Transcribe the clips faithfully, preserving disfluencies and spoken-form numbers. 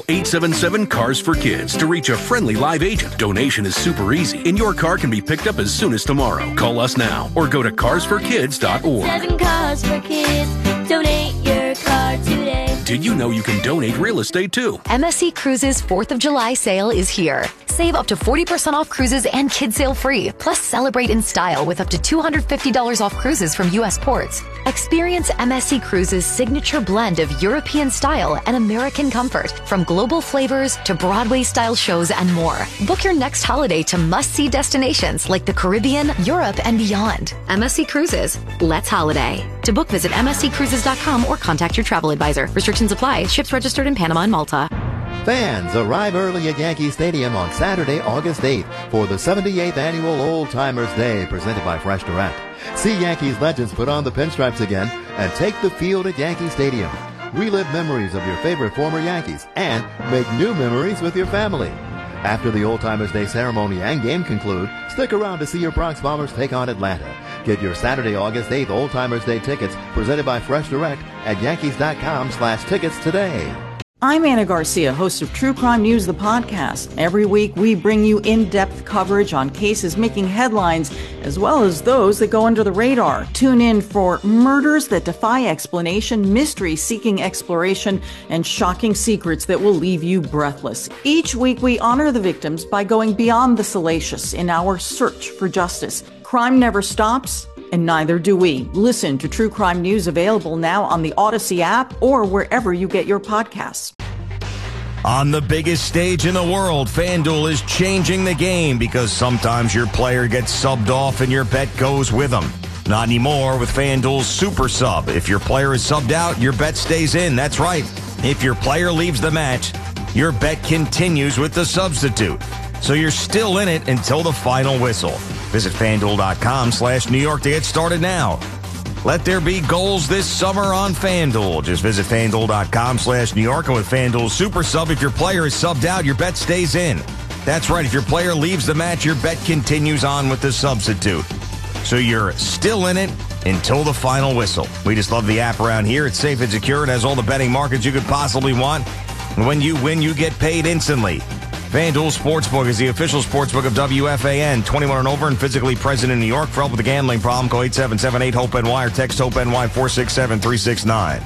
eight seven seven, CARS for Kids to reach a friendly live agent. Donation is super easy, and your car can be picked up as soon as tomorrow. Call us now or go to cars for kids dot org. Seven Cars for Kids. Donate your car today. Did you know you can donate real estate too? M S C Cruises fourth of July sale is here. Save up to forty percent off cruises and kid sale free. Plus, celebrate in style with up to two hundred fifty dollars off cruises from U S ports. Experience M S C Cruises' signature blend of European style and American comfort, from global flavors to Broadway-style shows and more. Book your next holiday to must-see destinations like the Caribbean, Europe, and beyond. M S C Cruises. Let's holiday. To book, visit M S C cruises dot com or contact your travel advisor. Restrictions apply. Ships registered in Panama and Malta. Fans, arrive early at Yankee Stadium on Saturday, August eighth for the seventy-eighth Annual Old Timers Day presented by Fresh Direct. See Yankees legends put on the pinstripes again and take the field at Yankee Stadium. Relive memories of your favorite former Yankees and make new memories with your family. After the Old Timers Day ceremony and game conclude, stick around to see your Bronx Bombers take on Atlanta. Get your Saturday, August eighth Old Timers Day tickets presented by Fresh Direct at yankees.com slash tickets today. I'm Anna Garcia, host of True Crime News, the podcast. Every week, we bring you in-depth coverage on cases making headlines, as well as those that go under the radar. Tune in for murders that defy explanation, mystery seeking exploration, and shocking secrets that will leave you breathless. Each week, we honor the victims by going beyond the salacious in our search for justice. Crime never stops, and neither do we. Listen to True Crime News, available now on the Odyssey app or wherever you get your podcasts. On the biggest stage in the world, FanDuel is changing the game because sometimes your player gets subbed off and your bet goes with them. Not anymore with FanDuel's Super Sub. If your player is subbed out, your bet stays in. That's right. If your player leaves the match, your bet continues with the substitute. So you're still in it until the final whistle. Visit FanDuel.com slash New York to get started now. Let there be goals this summer on FanDuel. Just visit FanDuel.com slash New York. And with FanDuel Super Sub, if your player is subbed out, your bet stays in. That's right. If your player leaves the match, your bet continues on with the substitute. So you're still in it until the final whistle. We just love the app around here. It's safe and secure. It has all the betting markets you could possibly want. And when you win, you get paid instantly. FanDuel Sportsbook is the official sportsbook of W F A N. twenty-one and over and physically present in New York. For help with a gambling problem, call eight seven seven, eight, HOPE-N Y or text HOPE-N Y four six seven, three six nine.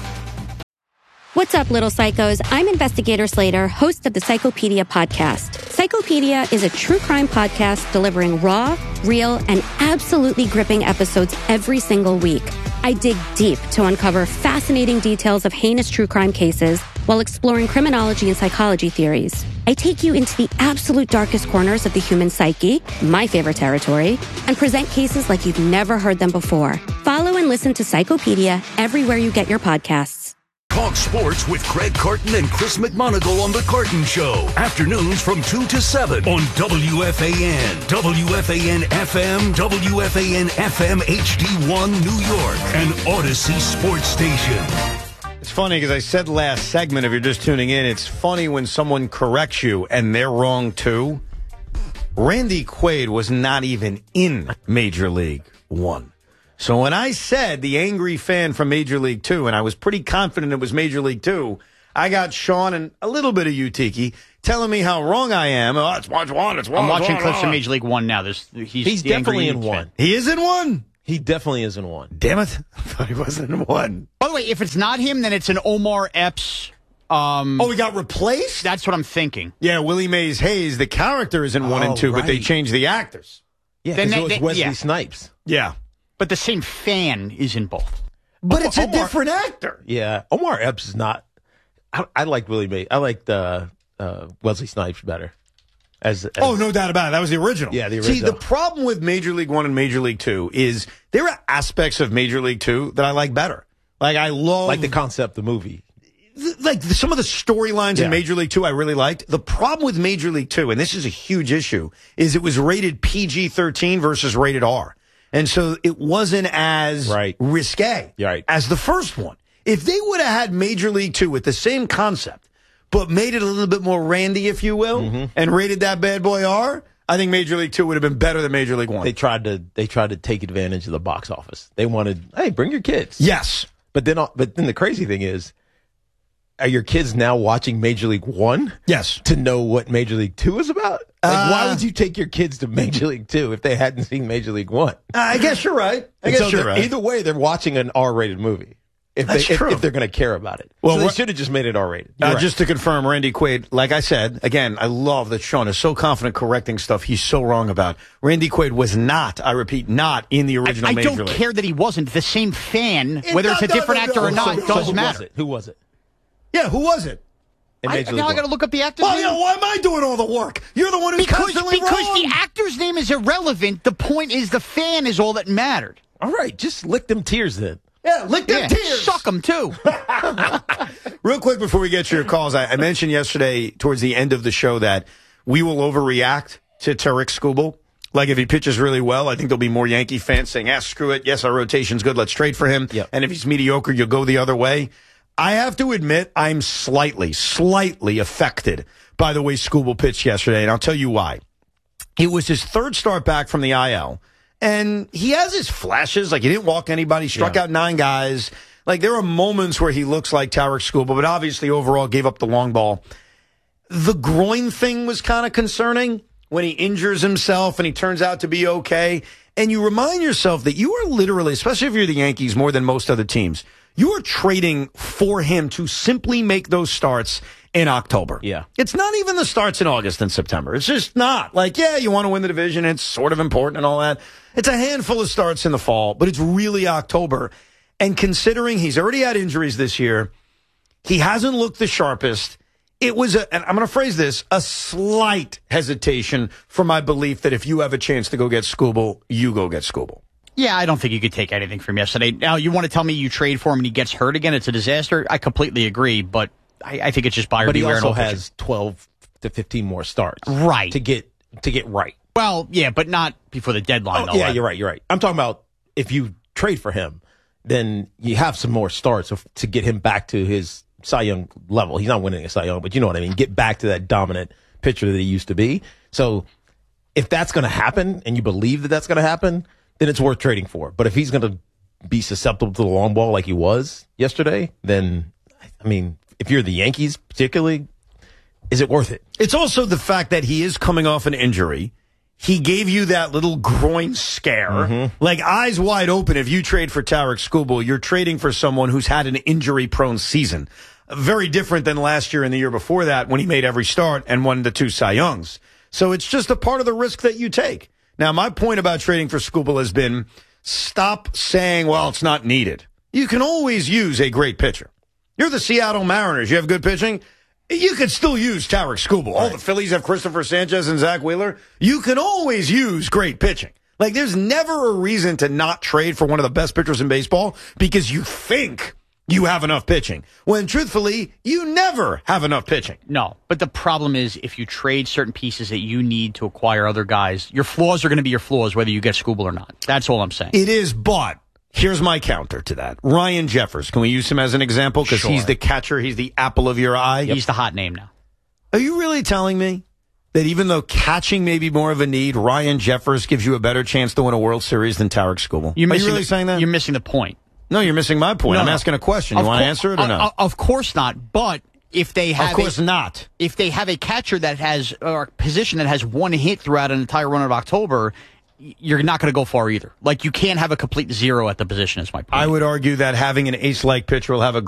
What's up, little psychos? I'm Investigator Slater, host of the Psychopedia podcast. Psychopedia is a true crime podcast delivering raw, real, and absolutely gripping episodes every single week. I dig deep to uncover fascinating details of heinous true crime cases while exploring criminology and psychology theories. I take you into the absolute darkest corners of the human psyche, my favorite territory, and present cases like you've never heard them before. Follow and listen to Psychopedia everywhere you get your podcasts. Talk sports with Craig Carton and Chris McMonagle on The Carton Show. Afternoons from two to seven on W F A N, W F A N F M, W F A N F M H D one New York, and Odyssey Sports Station. It's funny because I said last segment, if you're just tuning in, it's funny when someone corrects you and they're wrong too. Randy Quaid was not even in Major League One. So when I said the angry fan from Major League Two, and I was pretty confident it was Major League Two, I got Sean and a little bit of you, Tiki, telling me how wrong I am. Oh, it's watch one, it's one. I'm watching one, clips one. from Major League One now. There's he's, he's the definitely in angry one. fan. He is in one? He definitely is in one. Damn it. I thought he wasn't in one. By the way, if it's not him, then it's an Omar Epps. Um, Oh, he got replaced? that's what I'm thinking. Yeah, Willie Mays Hayes, the character is in one and Oh, two, but they right. changed the actors. Yeah, Then because they- it was they- Wesley yeah. Snipes. Yeah. But the same fan is in both. But it's a Omar- different actor. Yeah, Omar Epps is not. I, I like Willie Mays. I like the uh, Wesley Snipes better. As, as Oh, no doubt about it. That was the original. Yeah, the See, original. the problem with Major League One and Major League Two is there are aspects of Major League Two that I like better. Like, I love... like the concept, the movie. th- like the, some of the storylines Yeah. in Major League Two I really liked. The problem with Major League Two, and this is a huge issue, is it was rated P G thirteen versus rated R. And so it wasn't as Right. risque Right. as the first one. If they would have had Major League Two with the same concept, but made it a little bit more randy, if you will, Mm-hmm. and rated that bad boy R, I think Major League Two would have been better than Major League One. They tried to they tried to take advantage of the box office. They wanted, hey, bring your kids. yes. But then, but then the crazy thing is, are your kids now watching Major League One? Yes. To know what Major League Two is about? Like, Uh, why would you take your kids to Major League Two if they hadn't seen Major League One? I guess you're right. I And guess so you're they're- right. Either way, they're watching an R-rated movie. If, they, That's if, true. if they're going to care about it. Well, Well, so they what- should have just made it R-rated. Uh, You're right. Just to confirm, Randy Quaid, like I said, again, I love that Sean is so confident correcting stuff he's so wrong about. Randy Quaid was not, I repeat, not in the original I, I Major don't League. care that he wasn't. The same fan, It- whether it's a no, no, different no, actor no. or not, So- it so doesn't who matter. Was it? Who was it? Yeah, who was it? In I, Major League now I One? got to look up the actor's Well, name. you know, why am I doing all the work? You're the one who's because constantly because wrong. the actor's name is irrelevant. The point is the fan is all that mattered. All right, just lick them tears then. Yeah, lick them Yeah, tears. suck them too. Real quick before we get to your calls, I, I mentioned yesterday towards the end of the show that we will overreact to Tarik Skubal. Like if he pitches really well, I think there'll be more Yankee fans saying, ah, screw it. Yes, our rotation's good. Let's trade for him. Yep. And if he's mediocre, you'll go the other way. I have to admit I'm slightly, slightly affected by the way Skubal pitched yesterday, and I'll tell you why. It was his third start back from the I L, and he has his flashes. Like, he didn't walk anybody, struck Yeah. out nine guys. Like, there are moments where he looks like Tarik Skubal, but obviously overall gave up the long ball. The groin thing was kind of concerning when he injures himself and he turns out to be okay. And you remind yourself that you are literally, especially if you're the Yankees more than most other teams, you are trading for him to simply make those starts in October. Yeah. It's not even the starts in August and September. It's just not. Like, yeah, you want to win the division. It's sort of important and all that. It's a handful of starts in the fall, but it's really October. And considering he's already had injuries this year, he hasn't looked the sharpest. It was, a, and I'm going to phrase this, a slight hesitation for my belief that if you have a chance to go get Skubal, you go get Skubal. Yeah, I don't think you could take anything from yesterday. Now, you want to tell me you trade for him and he gets hurt again? It's a disaster. I completely agree, but I, I think it's just buyer But he beware. also and hope has twelve to fifteen more starts. Right. To get to get right. Well, yeah, but not before the deadline. Oh, though. yeah, you're right. You're right. I'm talking about if you trade for him, then you have some more starts of, to get him back to his Cy Young level. He's not winning a Cy Young, but you know what I mean. Get back to that dominant pitcher that he used to be. So if that's going to happen, and you believe that that's going to happen, then it's worth trading for. But if he's going to be susceptible to the long ball like he was yesterday, then I mean, if you're the Yankees, particularly, is it worth it? It's also the fact that he is coming off an injury. He gave you that little groin scare. Mm-hmm. Like, eyes wide open, if you trade for Tarik Skubal, you're trading for someone who's had an injury-prone season. Very different than last year and the year before that when he made every start and won the two Cy Youngs. So it's just a part of the risk that you take. Now, my point about trading for Skubal has been stop saying, well, it's not needed. You can always use a great pitcher. You're the Seattle Mariners. You have good pitching. You could still use Tarik Skubal. All the Phillies have Christopher Sanchez and Zach Wheeler. You can always use great pitching. Like, there's never a reason to not trade for one of the best pitchers in baseball because you think you have enough pitching, when truthfully, you never have enough pitching. No, but the problem is if you trade certain pieces that you need to acquire other guys, your flaws are going to be your flaws whether you get Skubal or not. That's all I'm saying. It is, but here's my counter to that. Ryan Jeffers. Can we use him as an example? Because Sure. he's the catcher. He's the apple of your eye. He's the hot name now. Are you really telling me that even though catching may be more of a need, Ryan Jeffers gives you a better chance to win a World Series than Tarik Skubal? You're Are you missing really the, saying that? You're missing the point. No, you're missing my point. No, I'm no. asking a question. You Of want to cour- answer it or uh, no? uh, Of course not. But if they have, Of course a, not. If they have a catcher that has or a position that has one hit throughout an entire run of October, you're not going to go far either. Like, you can't have a complete zero at the position. Is my point. I would argue that having an ace-like pitcher will have a